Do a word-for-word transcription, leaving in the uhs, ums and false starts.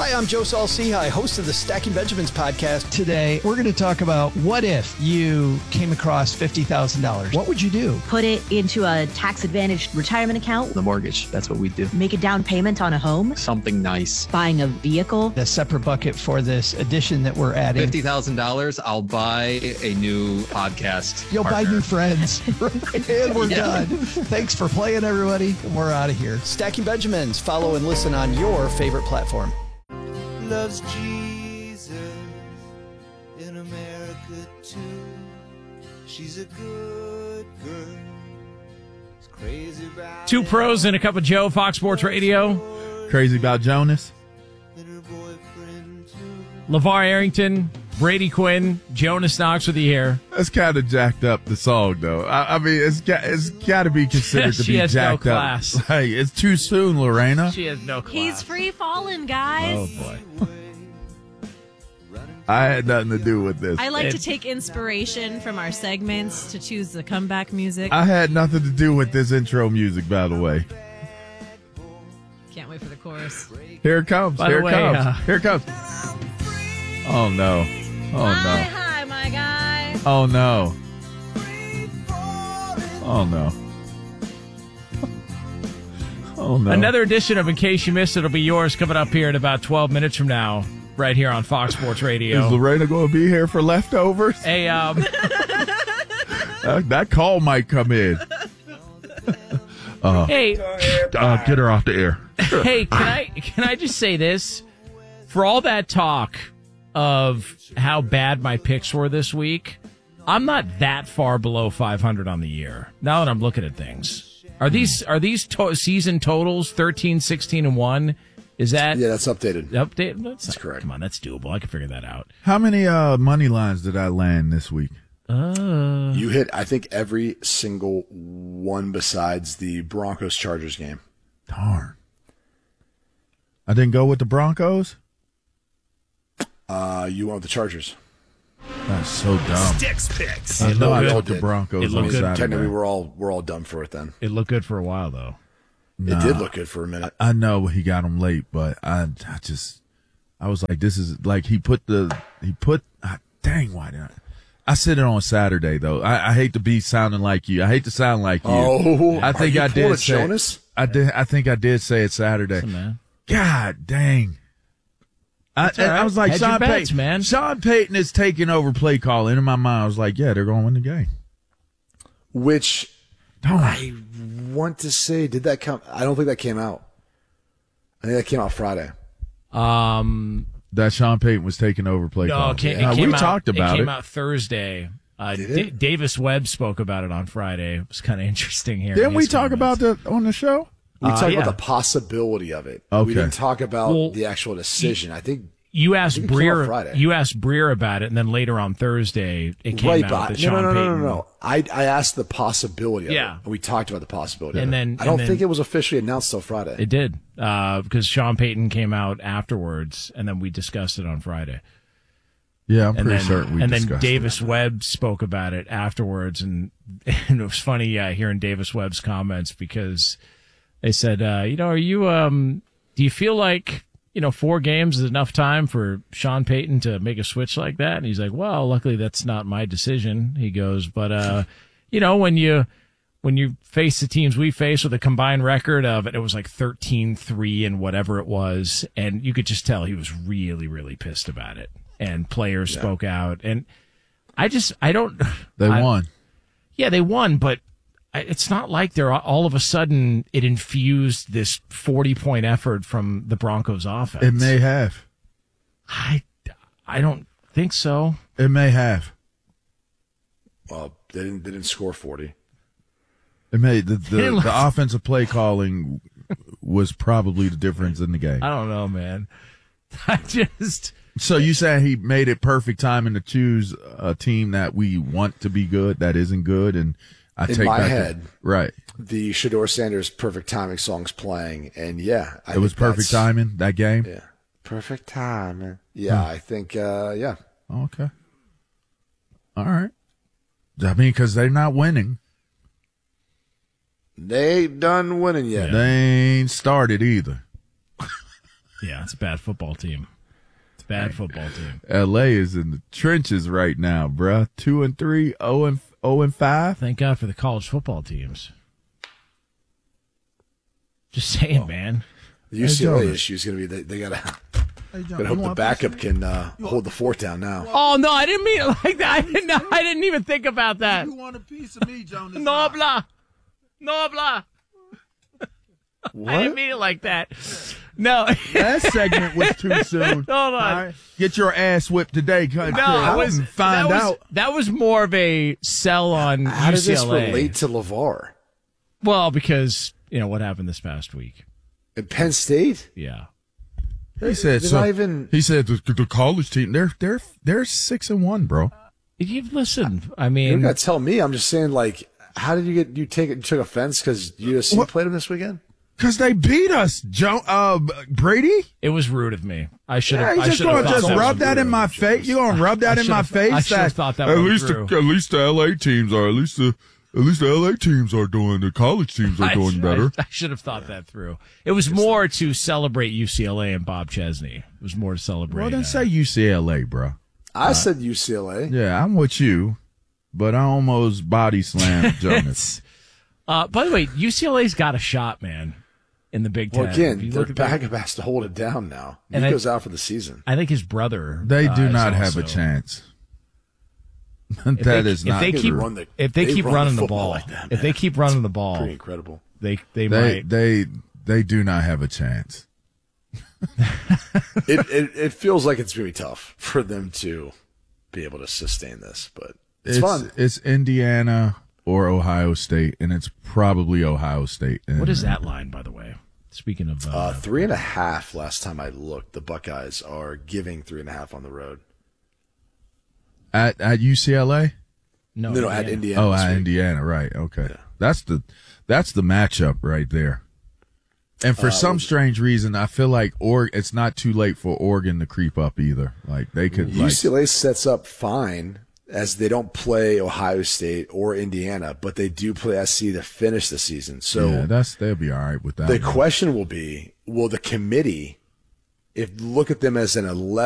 Hi, I'm Joe Saul-Sehy, host of the Stacking Benjamins podcast. Today, we're going to talk about what if you came across fifty thousand dollars? What would you do? Put it into a tax-advantaged retirement account. The mortgage, that's what we do. Make a down payment on a home. Something nice. Buying a vehicle. A separate bucket for this addition that we're adding. fifty thousand dollars, I'll buy a new podcast You'll partner. buy new friends. And we're Yeah. done. Thanks for playing, everybody. We're out of here. Stacking Benjamins. Follow and listen on your favorite platform. Loves Jesus in America too. She's a good girl. It's crazy about Two pros and a cup of Joe, Fox Sports Radio. Crazy about Jonas. and her boyfriend too. LeVar Arrington, Brady Quinn, Jonas Knox with you here. That's kind of jacked up the song, though. I, I mean, it's got it's got to be considered to She be has no jacked class. up. Like, it's too soon, Lorena. She has no class. He's free falling, guys. Oh, boy. I had nothing to do with this. I like It- to take inspiration from our segments to choose the comeback music. I had nothing to do with this intro music, by the way. Can't wait for the chorus. Here it comes. By the Here it way, comes. uh, Here it comes. Oh no. Oh Hi, no. hi, my guy. Oh no. Oh no. Oh no. Another edition of In Case You Missed It will be yours coming up here in about twelve minutes from now, right here on Fox Sports Is Radio. Lorena going to be here for leftovers? Hey, um, Uh, that call might come in. Uh, hey, uh, get her off the air. hey, can I can I just say this? For all that talk of how bad my picks were this week, I'm not that far below five hundred on the year. Now that I'm looking at things, are these are these to- season totals thirteen, sixteen, and one? Is that Yeah, that's updated. update? That's, That's correct. Come on, that's doable. I can figure that out. How many uh, money lines did I land this week? Uh, You hit, I think, every single one besides the Broncos Chargers game. Darn. I didn't go with the Broncos? Uh, you went with the Chargers. That's so dumb. Sticks picks. I know I good. went with the It Broncos looked on good. Saturday. Technically, we're all we're all done for it then. it looked good for a while though. Nah, It did look good for a minute. I know he got him late, but I, I just, I was like, this is like he put the, he put, ah, dang, why did I? I said it on Saturday though. I, I hate to be sounding like you. I hate to sound like you. Oh, I think are you I pulling did a say. Jonas? I did. I think I did say it Saturday. Listen, man. God dang. I, That's all and I right. was like, Hedge your Sean bets, Payton, man. Sean Payton is taking over play calling. In my mind, I was like, yeah, they're going to win the game. Which Don't I want to say, did that come? I don't think that came out. I think that came out Friday. Um, that Sean Payton was taking over play no, calling. it came, Yeah, it came we out, talked about it. it. Came out Thursday. Uh, Did D- it? Davis Webb spoke about it on Friday. It was kind of interesting here. Didn't we talk about that on the show? We Uh, talked yeah. about the possibility of it. Okay. We didn't talk about Well, the actual decision. I think You asked it came out Breer. Friday. You asked Breer about it, and then later on Thursday, it came right, out but that no, Sean no, no, no, Payton. no, no. I I asked the possibility of Yeah. it. And we talked about the possibility And of then- it. I don't and then- think it was officially announced till Friday. It did uh, because Sean Payton came out afterwards, and then we discussed it on Friday. Yeah, I'm and pretty then, certain we and then discussed Davis Webb spoke about it afterwards, and, and it was funny uh, hearing Davis Webb's comments because they said, uh, you know, are you, um, do you feel like, you know, four games is enough time for Sean Payton to make a switch like that? And he's like, well, luckily that's not my decision. He goes, but, uh, you know, when you, when you face the teams we face with a combined record of it, it was like thirteen three and whatever it was. And you could just tell he was really, really pissed about it. And players Yeah. spoke out. And I just, I don't. They I- won. Yeah, they won, but I- it's not like they're all of a sudden it infused this forty point effort from the Broncos offense. It may have. I, I don't think so. It may have. Well, they didn't they didn't score forty. It may the the, didn't look- the offensive play calling was probably the difference in the game. I don't know, man. I just. So you said he made it perfect timing to choose a team that we want to be good, that isn't good, and I In take my back the- head, right. The Shador Sanders perfect timing song's playing, and yeah, I It was think perfect that's- timing that game. Yeah, perfect timing. Yeah, Hmm. I think. Uh, yeah, Okay. All right. I mean, because they're not winning. they ain't done winning yet. They ain't started either. Yeah, it's a bad football team. It's a bad football team. L A is in the trenches right now, bruh. Two and three, oh and oh and five. Thank God for the college football teams. Just saying, man. The U C L A Hey, issue is going to be they, they got to Hey, John, gotta hope you the want backup a piece can uh, hold the fort down now. Oh no, I didn't mean it like that. I didn't. I didn't even think about that. of- You want a piece of me, Jonas? No blah, no blah. I didn't What? mean it like that. No. That segment was too soon. Hold on. All right. Get your ass whipped today. No, No, it was, find that was, out. That was more of a sell on How U does C this L A. relate to LeVar? Well, because you know what happened this past week. At Penn State? Yeah. He said They're so. not even- He said the, the college team. They're they're they're six and one, bro. You listen. I You're mean, going to tell me. I'm just saying, like, how did you get, you take you took offense because U S C What? played them this weekend? Because they beat us, Joe. Uh, Brady. it was rude of me. I should Yeah, have. you I just should have gonna thought just that rub was that in rude. my face. You gonna rub that I in my should've- I face? should've that thought that at one least through. the, at least the L A teams are at least the at least the L A teams are doing. The college teams are I- doing better. I, I should have thought that through. It was more to celebrate U C L A and Bob Chesney. It was more to celebrate. Well, then uh, say U C L A, bro. I said U C L A. Yeah, I'm with you, but I almost body slammed Jonas. Uh, by the way, U C L A's got a shot, man, in the Big Ten. Well, again, If you their look at that- backup has to hold it down now. And Nico's I- out for the season. I think his brother. They uh, do is not have also- a chance. If That they, is if not they true. keep run the- if they, they keep run the running the, football ball, like that, if they man. keep running the ball, Pretty incredible. they they, They might. they they do not have a chance. it, it it feels like it's going to be tough for them to be able to sustain this, but it's, It's fun. it's Indiana or Ohio State, and it's probably Ohio State. And What is that line, by the way? Speaking of, uh, Uh, three and a half last time I looked. The Buckeyes are giving three and a half on the road. at at U C L A? no, No, no, at Indiana. Oh, this at week. Indiana, right? Okay, that's the that's the matchup right there. And for Uh, some strange reason, I feel like or it's not too late for Oregon to creep up either. Like they could. Like, U C L A sets up fine as they don't play Ohio State or Indiana, but they do play S C to finish the season. So yeah, that's they'll be all right with that. the one. question will be, will the committee, if look at them as an eleven